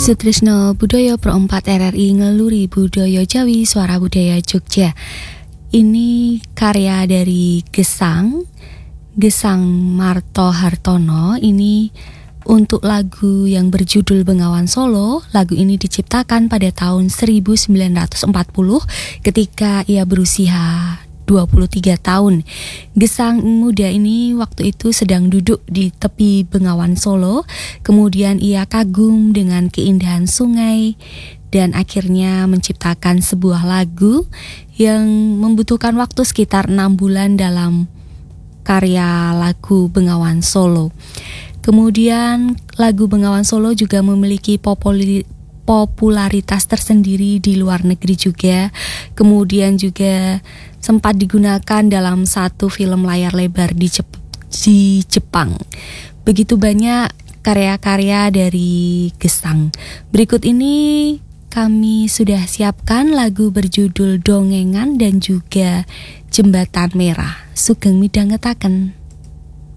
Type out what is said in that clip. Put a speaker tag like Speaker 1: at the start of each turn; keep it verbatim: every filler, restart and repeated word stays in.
Speaker 1: Sutrisno Budaya Pro empat R R I Ngeluri Budaya Jawi Suara Budaya Jogja. Ini karya dari Gesang Gesang Marto Hartono. Ini untuk lagu yang berjudul Bengawan Solo. Lagu ini diciptakan pada tahun seribu sembilan ratus empat puluh ketika ia berusia dua puluh tiga tahun. Gesang muda ini waktu itu sedang duduk di tepi Bengawan Solo. Kemudian ia kagum dengan keindahan sungai dan akhirnya menciptakan sebuah lagu yang membutuhkan waktu sekitar enam bulan dalam karya lagu Bengawan Solo. Kemudian lagu Bengawan Solo juga memiliki populi- popularitas tersendiri di luar negeri juga. Kemudian juga sempat digunakan dalam satu film layar lebar di, Jep- di Jepang. Begitu banyak karya-karya dari Gesang. Berikut ini kami sudah siapkan lagu berjudul Dongengan dan juga Jembatan Merah. Sugeng midhangetaken.